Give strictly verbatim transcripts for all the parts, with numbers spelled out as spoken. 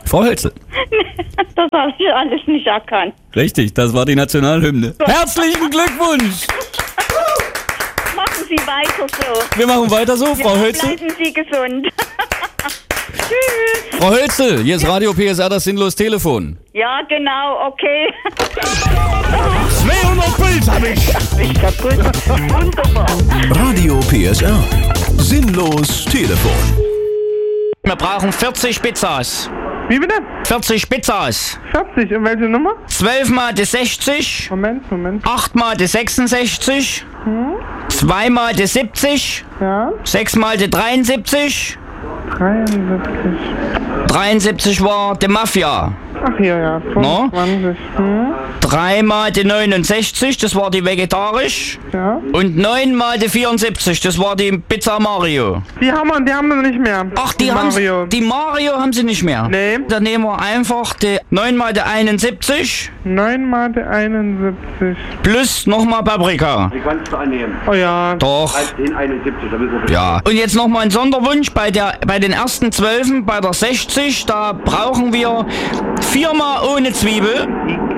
Frau Hölzel. Das habe ich alles nicht erkannt. Richtig, das war die Nationalhymne. Herzlichen Glückwunsch! Machen Sie weiter so. Wir machen weiter so, Frau Ja, Hölzel. bleiben Sie gesund. Tschüss. Frau Hölzel, hier ist Radio P S R, das sinnlos Telefon. Ja, genau, okay. zweihundert Puls hab ich. Ich kaputt. Wunderbar. Radio P S R. Sinnlos Telefon. Wir brauchen vierzig Pizzas. Wie bitte? vierzig Pizzas. vierzig, und welche Nummer? zwölf mal die sechzig. Moment, Moment. acht mal die sechsundsechzig. zwei mal die siebzig. Ja, sechs mal die dreiundsiebzig. dreiundsiebzig. dreiundsiebzig war die Mafia. Ach hier, ja, fünfundzwanzig. Hm? drei mal die neunundsechzig, das war die vegetarisch. Ja. Und neun mal die vierundsiebzig, das war die Pizza Mario. Die haben wir, die haben wir nicht mehr. Ach, die, haben Mario. Sie, die Mario haben sie nicht mehr. Nee. Dann nehmen wir einfach die neun mal die einundsiebzig neun mal die einundsiebzig. plus nochmal Paprika. Die kannst du annehmen. Oh ja. Doch. Den einundsiebzig, da müssen wir Ja. Und jetzt nochmal ein Sonderwunsch bei der bei den ersten zwölfen, bei der sechzig, da brauchen wir viermal ohne Zwiebel.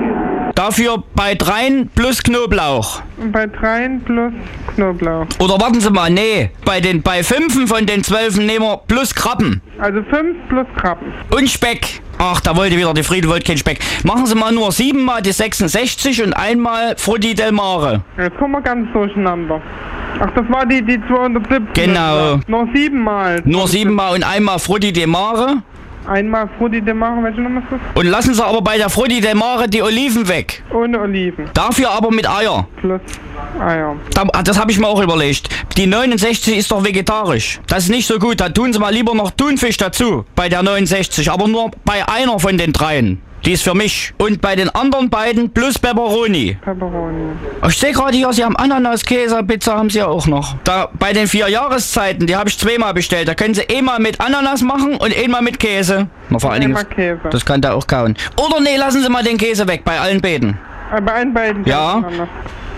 Dafür bei dreien plus Knoblauch. Und bei dreien plus Knoblauch. Oder warten Sie mal, nee, bei den bei fünfen von den zwölfen nehmen wir plus Krabben. Also fünf plus Krabben. Und Speck. Ach, da wollte wieder die Friede, wollte kein Speck. Machen Sie mal nur siebenmal die sechsundsechzig und einmal Frutti del Mare. Jetzt kommen wir ganz durcheinander. Ach, das war die, die zweihundertsiebzig. Genau. Noch siebenmal. Nur siebenmal und einmal Frutti del Mare. Einmal Frutti del Mare, welche Nummer ist das? Und lassen Sie aber bei der Frutti del Mare die Oliven weg. Ohne Oliven. Dafür aber mit Eier. Plus Eier. Da, das habe ich mir auch überlegt. Die neunundsechzig ist doch vegetarisch. Das ist nicht so gut. Da tun Sie mal lieber noch Thunfisch dazu. Bei der neunundsechzig. Aber nur bei einer von den dreien. Die ist für mich. Und bei den anderen beiden plus Pepperoni. Pepperoni. Ich sehe gerade hier, Sie haben Ananas, Käse, Pizza haben Sie ja auch noch. Da bei den vier Jahreszeiten, die habe ich zweimal bestellt. Da können Sie einmal mit Ananas machen und einmal mit Käse. Na, vor allen Dingen, Einmal Käse. das kann der auch kauen. Oder nee, lassen Sie mal den Käse weg bei allen beiden. Äh, bei allen beiden. Ja. hintereinander.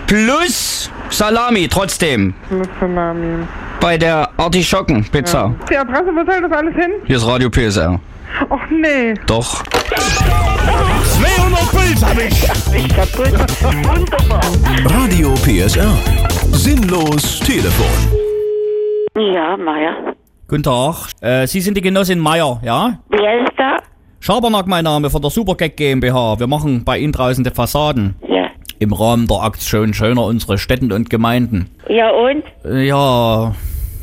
Plus Salami trotzdem. Plus Salami. Bei der Artischockenpizza. Die Adresse, wo soll das alles hin? Hier ist Radio P S R. Och nee. Doch. zweihundert Puls hab ich. Ich kaputt. Wunderbar. Radio P S R. Sinnlos Telefon. Ja, Meier. Guten Tag. Äh, Sie sind die Genossin Meier, ja? Wer ist da? Schabernack mein Name von der Supergag GmbH. Wir machen bei Ihnen draußen die Fassaden. Ja. Im Rahmen der Aktion Schöner unsere Städten und Gemeinden. Ja, und? Äh, ja...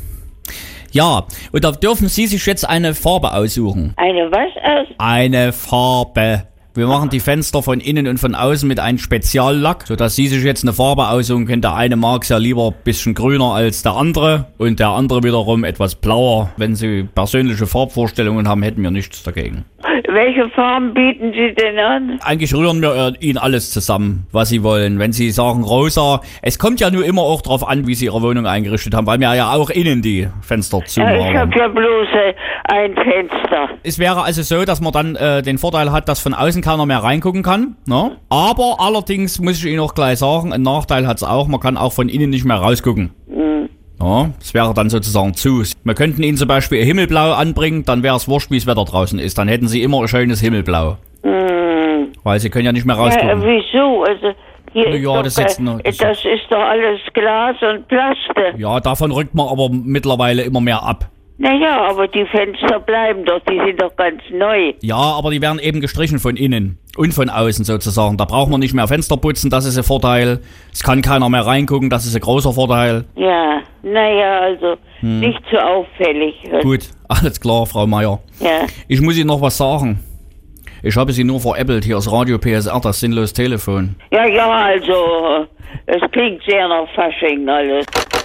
Ja, und da dürfen Sie sich jetzt eine Farbe aussuchen. Eine was aus? Eine Farbe. Wir machen die Fenster von innen und von außen mit einem Speziallack, sodass Sie sich jetzt eine Farbe aussuchen können. Der eine mag es ja lieber ein bisschen grüner als der andere und der andere wiederum etwas blauer. Wenn Sie persönliche Farbvorstellungen haben, hätten wir nichts dagegen. Welche Farben bieten Sie denn an? Eigentlich rühren wir äh, Ihnen alles zusammen, was Sie wollen. Wenn Sie sagen rosa, es kommt ja nur immer auch drauf an, wie Sie Ihre Wohnung eingerichtet haben, weil wir ja auch innen die Fenster Ja, ich zumachen. habe ja bloß äh, ein Fenster. Es wäre also so, dass man dann äh, den Vorteil hat, dass von außen keiner mehr reingucken kann. Ne? Aber allerdings muss ich Ihnen auch gleich sagen, einen Nachteil hat es auch, man kann auch von innen nicht mehr rausgucken. Mhm. Ja, das wäre dann sozusagen zu. Wir könnten Ihnen zum Beispiel Himmelblau anbringen, dann wäre es wurscht, wie das Wetter draußen ist. Dann hätten Sie immer ein schönes Himmelblau. Mhm. Weil Sie können ja nicht mehr Ja, rausgucken. wieso? Also hier Ja, ist das doch, ist äh, noch- das das ist doch alles Glas und Plaste. Ja, davon rückt man aber mittlerweile immer mehr ab. Naja, aber die Fenster bleiben doch, die sind doch ganz neu. Ja, aber die werden eben gestrichen von innen und von außen sozusagen. Da braucht man nicht mehr Fenster putzen, das ist ein Vorteil. Es kann keiner mehr reingucken, das ist ein großer Vorteil. Ja, naja, also Hm. nicht zu auffällig. Gut, alles klar, Frau Meier. Ja. Ich muss Ihnen noch was sagen. Ich habe Sie nur veräppelt, hier ist Radio P S R, das sinnlos Telefon. Ja, ja, also, es klingt sehr nach Fasching alles.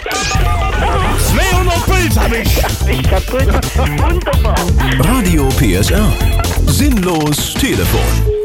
zweihundert Puls hab ich. Ich kaputt. Wunderbar. Radio P S R. Sinnlos Telefon.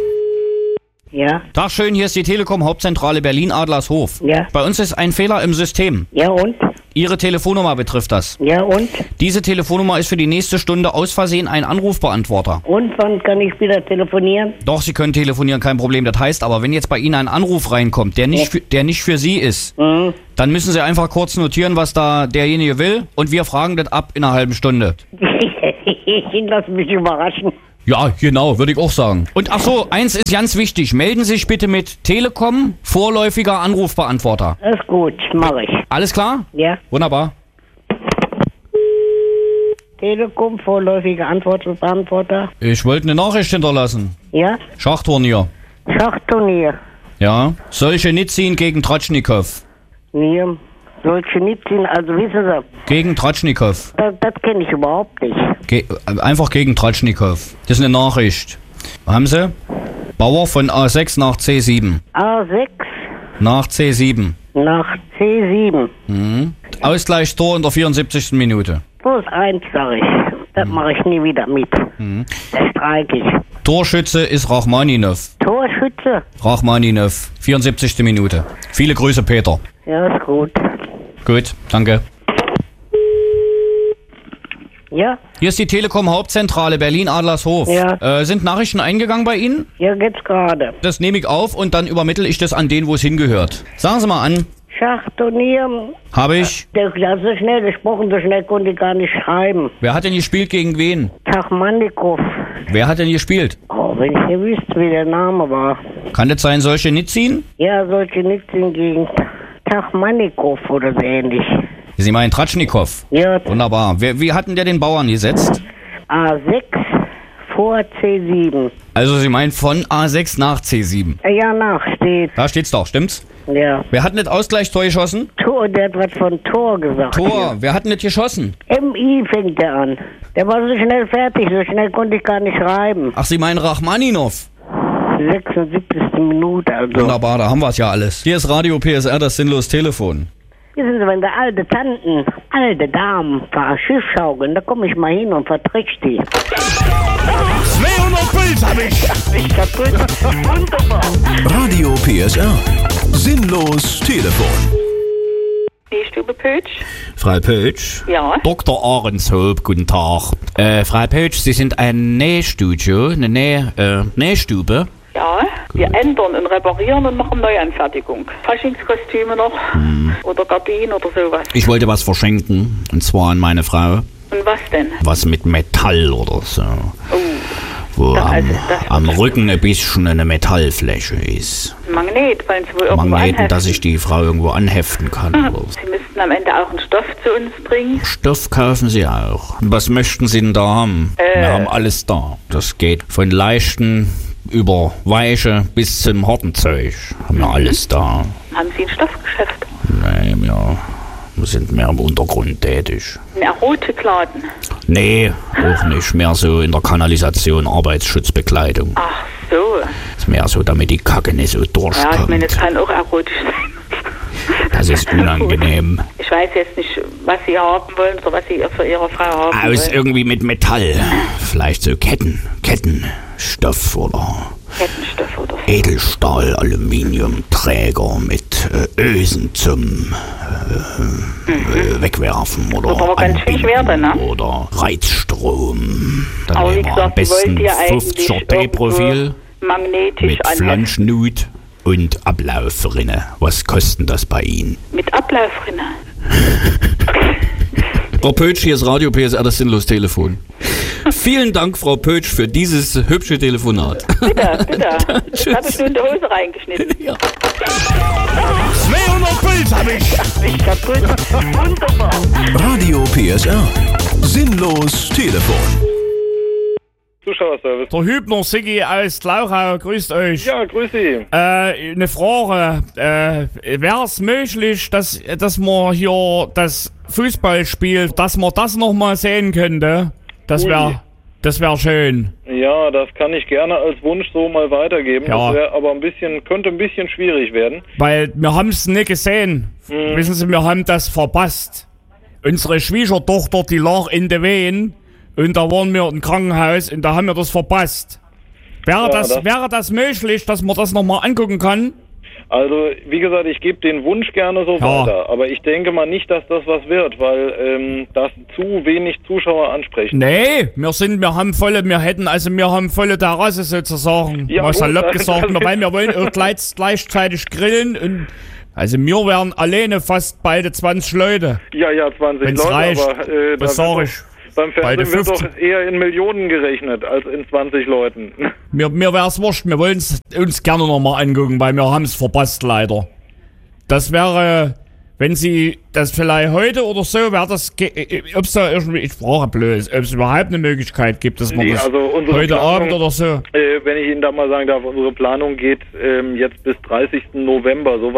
Ja, Tag schön, hier ist die Telekom Hauptzentrale Berlin-Adlershof. Ja. Bei uns ist ein Fehler im System. ja und? Ihre Telefonnummer betrifft das. Ja und? Diese Telefonnummer ist für die nächste Stunde aus Versehen ein Anrufbeantworter. Und wann kann ich wieder telefonieren? Doch, Sie können telefonieren, kein Problem. Das heißt aber, wenn jetzt bei Ihnen ein Anruf reinkommt, der nicht, für, der nicht für Sie ist, Hm. dann müssen Sie einfach kurz notieren, was da derjenige will und wir fragen das ab in einer halben Stunde. Ich lasse mich überraschen. Ja, genau, würde ich auch sagen. Und ach so, eins ist ganz wichtig. Melden Sie sich bitte mit Telekom, vorläufiger Anrufbeantworter. Ist gut, mache ich. Alles klar? Ja. Wunderbar. Telekom, vorläufiger Antwortbeantworter. Ich wollte eine Nachricht hinterlassen. Ja. Schachturnier. Schachturnier. Ja. Solche Nitzin gegen Tratschnikow. Nee, solche Nitzin, also wissen Sie, Gegen Tratschnikow. das, das kenne ich überhaupt nicht. Ge einfach gegen Tratschnikow. Das ist eine Nachricht. Haben Sie? Bauer von A sechs nach C sieben. A sechs Nach C sieben. nach C sieben. Mhm. Ausgleichstor in der vierundsiebzigsten Minute. Plus eins, sag ich. Das mache ich nie wieder mit. Mhm. Da streike ich. Torschütze ist Rachmaninov. Torschütze? Rachmaninov, vierundsiebzigste Minute. Viele Grüße, Peter. Ja, ist gut. Gut, danke. Ja? Hier ist die Telekom Hauptzentrale Berlin-Adlershof. Ja. Äh, sind Nachrichten eingegangen bei Ihnen? Ja, geht's gerade. Das nehme ich auf und dann übermittle ich das an den, wo es hingehört. Sagen Sie mal an. Schachturnier. Habe ich. Der hat so schnell gesprochen, so schnell konnte ich gar nicht schreiben. Wer hat denn gespielt gegen wen? Tachmannikow. Wer hat denn gespielt? Oh, wenn ich hier wüsste, wie der Name war. Kann das sein, solche Nitzin? Ja, solche Nitzin gegen Tachmannikow oder so ähnlich. Sie meinen Tratschnikow. Ja, Wunderbar. Wer, wie hatten der den Bauern gesetzt? A sechs vor C sieben. Also Sie meinen von A sechs nach C sieben. Ja, nach steht. Da steht's doch, stimmt's? Ja. Wer hat denn das Ausgleichstor geschossen? Tor, der hat was von Tor gesagt. Tor. Wer hat denn das geschossen? M I fängt der an. Der war so schnell fertig, so schnell konnte ich gar nicht schreiben. Ach, Sie meinen Rachmaninov. sechsundsiebzigste Minute, also. Wunderbar, da haben wir's ja alles. Hier ist Radio P S R, das sinnlos Telefon. Wissen Sie, wenn da alte Tanten, alte Damen fahren Schiff schaukeln, da komme ich mal hin und vertrickst die. zweihundert Puls hab ich. Ich kaputt. Wunderbar. Radio P S R. Sinnlos Telefon. Nähstube Pötsch? Frau Pötsch? Ja. Doktor Ahrenshoop, guten Tag. Äh, Frau Pötsch, Sie sind ein Nähstudio, eine Näh, äh, Nähstube. Ja, wir ändern und reparieren und machen Neuanfertigung. Faschingskostüme noch oder Gardinen oder sowas. Ich wollte was verschenken, und zwar an meine Frau. Und was denn? Was mit Metall oder so. Oh, Wo Das- am, also, das- am Rücken ein bisschen eine Metallfläche ist. ein Magnet, weil sie wohl irgendwo Magneten, anheften. dass ich die Frau irgendwo anheften kann. Oder so. Sie müssten am Ende auch einen Stoff zu uns bringen. Stoff kaufen Sie auch. Was möchten Sie denn da haben? Äh. Wir haben alles da. Das geht von leichten über weiche bis zum harten Zeug. Haben wir alles da. Haben Sie ein Stoffgeschäft? Nee, wir, wir sind mehr im Untergrund tätig. Ein Erotikladen? Nee, auch nicht. Mehr so in der Kanalisation, Arbeitsschutzbekleidung. Ach so. Ist mehr so, damit die Kacke nicht so Ja, ich durchkommt. meine, es kann auch erotisch sein. Das ist unangenehm. Ich weiß jetzt nicht, was Sie haben wollen oder was Sie für Ihre Frau haben Aus wollen. irgendwie mit Metall. Vielleicht so Ketten, Kettenstoff oder Kettenstoff oder so. Edelstahl, Aluminiumträger mit äh, Ösen zum äh, äh, Wegwerfen oder Wird aber ganz schön schwer dann, ne? oder Reizstrom. Dann Aber wie nehmen wir am gesagt, die besten wollt ihr eigentlich fünfziger P-Profil magnetisch mit anheften. Flanschnut und Ablaufrinne. Was kostet das bei Ihnen? Mit Ablaufrinne. Frau Pötsch, hier ist Radio P S R, das sinnlos Telefon. Vielen Dank, Frau Pötsch, für dieses hübsche Telefonat. Bitte, bitte. Das habe ich nur in die Hose reingeschnitten. Ja. zweihundert Puls hab ich. Ich kaputt. Wunderbar. Radio P S R. Sinnlos Telefon. Zuschauerservice. Der Hübner Siggi aus Glauchau, grüßt euch. Ja, grüß Sie. Äh, eine Frage. Äh, wäre es möglich, dass, dass man hier das Fußballspiel, dass man das nochmal sehen könnte? Das wäre das wär schön. Ja, das kann ich gerne als Wunsch so mal weitergeben. Ja. Das wäre aber ein bisschen, könnte ein bisschen schwierig werden. Weil wir haben es nicht gesehen. Hm. Wissen Sie, wir haben das verpasst. Unsere Schwiegertochter, die lag in den Wehen und da waren wir im Krankenhaus und da haben wir das verpasst. Wäre, Ja, das, das- wäre das möglich, dass man das nochmal angucken kann? Also, wie gesagt, ich gebe den Wunsch gerne so Ja. weiter. Aber ich denke mal nicht, dass das was wird, weil ähm, das zu wenig Zuschauer ansprechen. Nee, wir sind, wir haben volle, wir hätten, also wir haben volle Terrasse sozusagen. Ja, Mal gut, salopp das- gesagt, das- wir, weil wir wollen auch gleich, gleichzeitig grillen und also wir wären alleine fast beide zwanzig Leute. Ja, ja, zwanzig Wenn's Leute, reicht, aber äh, da was wird sag doch- ich? Beim Beide Fernsehen wird fünfzig. doch eher in Millionen gerechnet als in zwanzig Leuten. Mir, mir wär's wurscht, wir wollen es uns gerne nochmal angucken, weil wir haben es verpasst leider. Das wäre, wenn Sie das vielleicht heute oder so, wäre das, ob es da irgendwie, ich frage bloß, ob es überhaupt eine Möglichkeit gibt, dass man Nee, das also unsere heute Planung- Abend oder so. Äh, wenn ich Ihnen da mal sagen darf, unsere Planung geht ähm, jetzt bis dreißigsten November. So